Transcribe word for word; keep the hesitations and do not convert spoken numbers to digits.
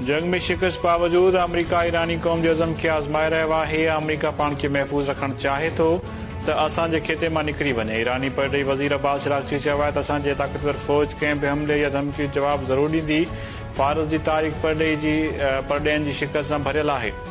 जंग में शिकस्त बावजूद अमरीका ईरानी क़ौम जे अज़म खे आज़माए रहियो आहे। अमरीका पाण खे महफ़ूज़ रखणु चाहे थो त असांजे खेते मां निकिरी वञे। ईरानी परॾेही वज़ीर अब्बास अराग़ची चयो आहे त असांजे ताक़तवर फ़ौज कंहिं बि हमले या धमकी जो जवाब ज़रूरु ॾींदी। फारस जी तारीख़ परॾेही जी परॾेहनि जी शिकस्त सां भरियल आहे।